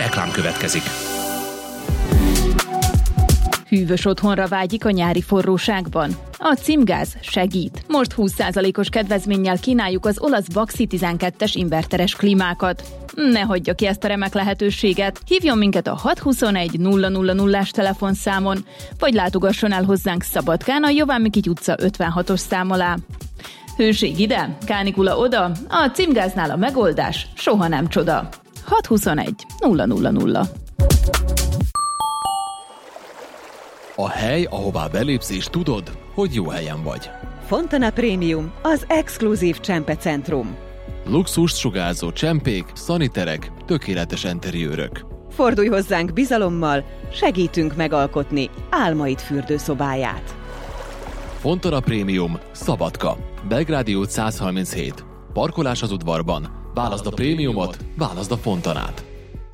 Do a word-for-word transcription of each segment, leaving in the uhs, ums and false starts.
reklám következik. Hűvös otthonra vágyik a nyári forróságban? A Címgáz segít. Most húsz százalékos kedvezménnyel kínáljuk az olasz Baxi tizenkettes inverteres klímákat. Ne hagyja ki ezt a remek lehetőséget. Hívjon minket a hat huszonegy nulla nulla nullás telefonszámon, vagy látogasson el hozzánk Szabadkán a Jován Mikity utca ötvenhatos szám alá. Hőség ide, kánikula oda, a Címgáznál a megoldás soha nem csoda. hat huszonegy nulla nulla nulla. A hely, ahová belépsz és tudod, hogy jó helyen vagy. Fontana Premium, az exkluzív csempecentrum. Luxust sugárzó csempék, szaniterek, tökéletes enteriőrök. Fordulj hozzánk bizalommal, segítünk megalkotni álmaid fürdőszobáját. Fontana Premium, Szabadka, Belgrádi út száz harminchét. Parkolás az udvarban. Válaszd a prémiumot, válaszd a Fontanát.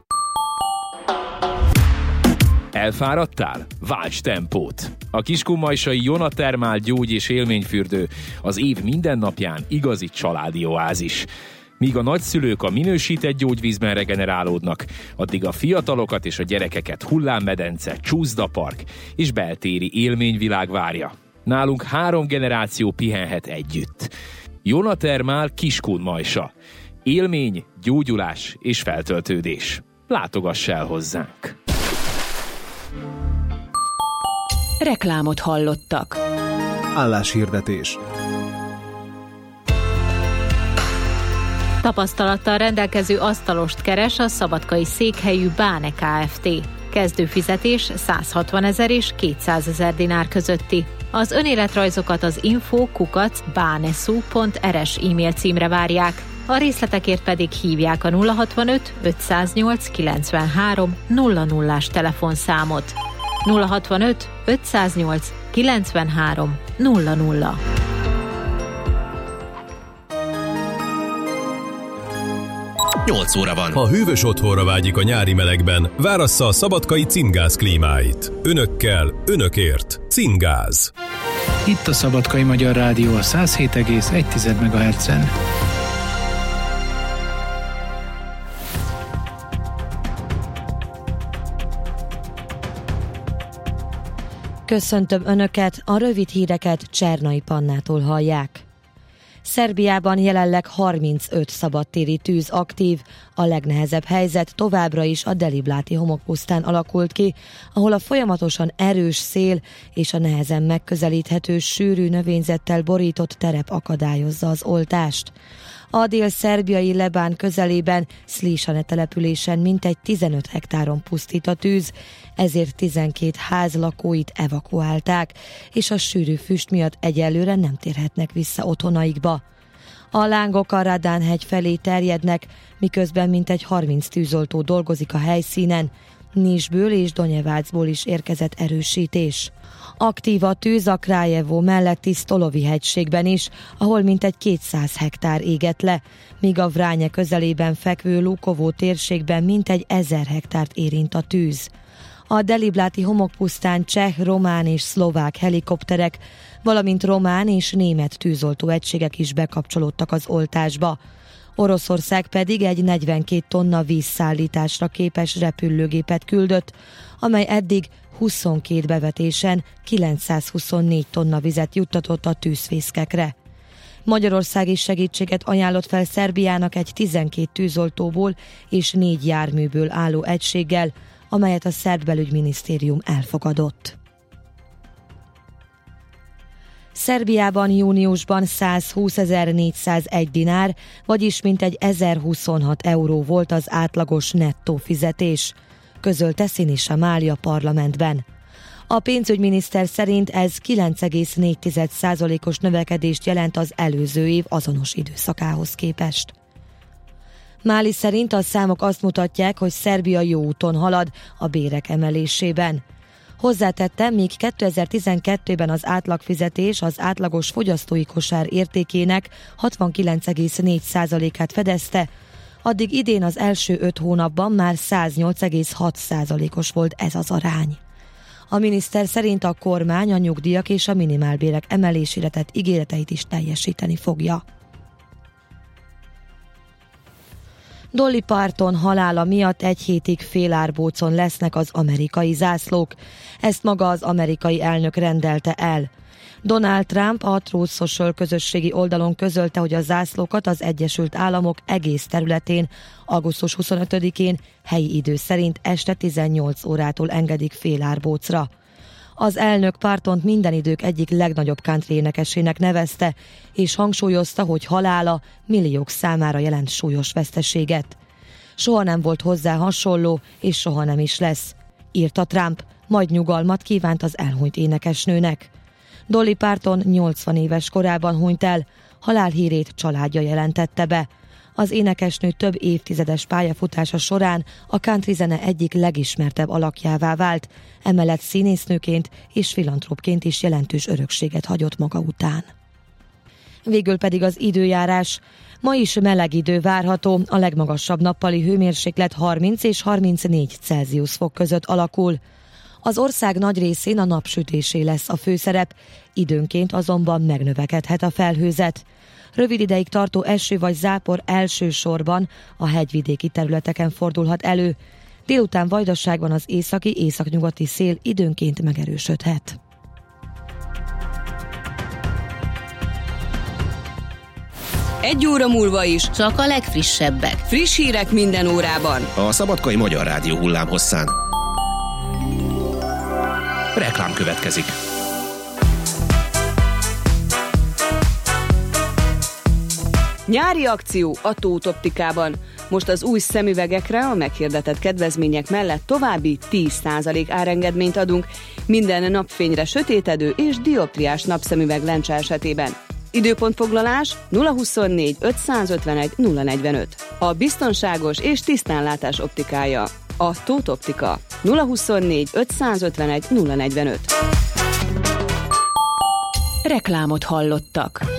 Elfáradtál? Válts tempót! A kiskunmajsai Jona Thermal gyógy- és élményfürdő az év minden napján igazi családi oázis. Míg a nagyszülők a minősített gyógyvízben regenerálódnak, addig a fiatalokat és a gyerekeket hullámmedence, csúszdapark és beltéri élményvilág várja. Nálunk három generáció pihenhet együtt. Jona Thermal Kiskunmajsa. Élmény, gyógyulás és feltöltődés. Látogass el hozzánk! Reklámot hallottak. Álláshirdetés. Tapasztalattal rendelkező asztalost keres a szabadkai székhelyű Báne Kft. Kezdőfizetés száz hatvan ezer és kétszáz ezer dinár közötti. Az önéletrajzokat az info kukac bánesu pont rs e-mail címre várják. A részletekért pedig hívják a nulla hatvanöt ötszáznyolc kilencvenhárom nulla nullás telefonszámot. nulla hatvanöt ötszáznyolc kilencvenhárom nulla nulla. nyolc óra van. Ha hűvös otthonra vágyik a nyári melegben, várassza a szabadkai Címgáz klímáit. Önökkel, önökért. Címgáz. Itt a Szabadkai Magyar Rádió a száz hét egész egy megahertzen. Köszöntöm Önöket, a rövid híreket Csernai Pannától hallják. Szerbiában jelenleg harmincöt szabadtéri tűz aktív, a legnehezebb helyzet továbbra is a Delibláti homokpusztán alakult ki, ahol a folyamatosan erős szél és a nehezen megközelíthető sűrű növényzettel borított terep akadályozza az oltást. A dél-szerbiai Lebán közelében, Slisane településen mintegy tizenöt hektáron pusztít a tűz, ezért tizenkét ház lakóit evakuálták, és a sűrű füst miatt egyelőre nem térhetnek vissza otthonaikba. A lángok a Radán-hegy felé terjednek, miközben mintegy harminc tűzoltó dolgozik a helyszínen. Nisből és Donyevácból is érkezett erősítés. Aktív a tűz a Krályevo melletti Stolovi hegységben is, ahol mintegy kétszáz hektár égett le, míg a Vránye közelében fekvő Lukovó térségben mintegy ezer hektárt érint a tűz. A Delibláti homokpusztán cseh, román és szlovák helikopterek, valamint román és német tűzoltó egységek is bekapcsolódtak az oltásba. Oroszország pedig egy negyvenkét tonna vízszállításra képes repülőgépet küldött, amely eddig huszonkét bevetésen kilencszázhuszonnégy tonna vizet juttatott a tűzfészkekre. Magyarország is segítséget ajánlott fel Szerbiának egy tizenkét tűzoltóból és négy járműből álló egységgel, amelyet a szerb belügyminisztérium elfogadott. Szerbiában júniusban százhúszezer-négyszázegy dinár, vagyis mintegy ezerhuszonhat euró volt az átlagos nettó fizetés, közölte Sinisa Mali a parlamentben. A pénzügyminiszter szerint ez kilenc egész négy százalékos növekedést jelent az előző év azonos időszakához képest. Mali szerint a számok azt mutatják, hogy Szerbia jó úton halad a bérek emelésében. Hozzátette, míg kétezer-tizenkettőben az átlagfizetés az átlagos fogyasztói kosár értékének hatvankilenc egész négy százalékát fedezte, addig idén az első öt hónapban már száznyolc egész hat százalékos volt ez az arány. A miniszter szerint a kormány a nyugdíjak és a minimálbérek emelésére tett ígéreteit is teljesíteni fogja. Dolly Parton halála miatt egy hétig félárbócon lesznek az amerikai zászlók. Ezt maga az amerikai elnök rendelte el. Donald Trump a Truth Social közösségi oldalon közölte, hogy a zászlókat az Egyesült Államok egész területén augusztus huszonötödikén helyi idő szerint este tizennyolc órától engedik félárbócra. Az elnök Partont minden idők egyik legnagyobb country énekesének nevezte, és hangsúlyozta, hogy halála milliók számára jelent súlyos veszteséget. Soha nem volt hozzá hasonló, és soha nem is lesz, írta Trump, majd nyugalmat kívánt az elhunyt énekesnőnek. Dolly Parton nyolcvan éves korában hunyt el, halálhírét családja jelentette be. Az énekesnő több évtizedes pályafutása során a country zene egyik legismertebb alakjává vált, emellett színésznőként és filantrópként is jelentős örökséget hagyott maga után. Végül pedig az időjárás. Ma is meleg idő várható, a legmagasabb nappali hőmérséklet harminc és harmincnégy Celsius fok között alakul. Az ország nagy részén a napsütésé lesz a főszerep, időnként azonban megnövekedhet a felhőzet. Rövid ideig tartó eső vagy zápor elsősorban a hegyvidéki területeken fordulhat elő. Délután Vajdaságban az északi északnyugati szél időnként megerősödhet. Egy óra múlva is csak a legfrissebbek. Friss hírek minden órában. A Szabadkai Magyar Rádió hullámhosszán. Reklám következik. Nyári akció a Tóth Optikában. Most az új szemüvegekre a meghirdetett kedvezmények mellett további tíz százalék árengedményt adunk minden napfényre sötétedő és dioptriás napszemüveg lencse esetében. Időpontfoglalás nulla huszonnégy ötszázötvenegy nulla negyvenöt. A biztonságos és tisztánlátás optikája. A Tóth Optika. nulla huszonnégy ötszázötvenegy nulla negyvenöt. Reklámot hallottak.